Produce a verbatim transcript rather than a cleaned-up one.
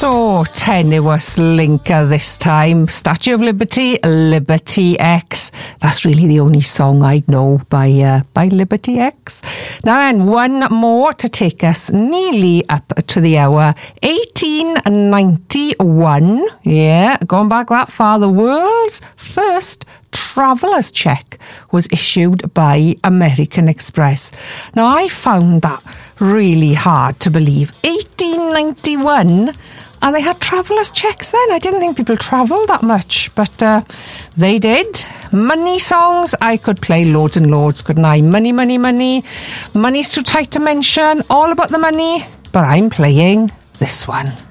So, tenuous linker this time. Statue of Liberty, Liberty X. That's really the only song I know by uh, by Liberty X. Now then, one more to take us nearly up to the hour. eighteen ninety-one. Yeah, going back that far. The world's first traveller's cheque was issued by American Express. Now, I found that really hard to believe. eighteen ninety-one, and they had traveller's cheques then. I didn't think people travelled that much, but uh, they did. Money songs, I could play loads and loads, couldn't I? Money, money, money. Money's too tight to mention. All about the money. But I'm playing this one.